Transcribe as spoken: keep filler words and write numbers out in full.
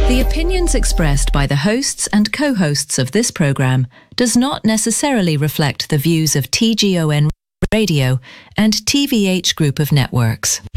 The opinions expressed by the hosts and co-hosts of this program does not necessarily reflect the views of T G O N Radio and T V H Group of Networks.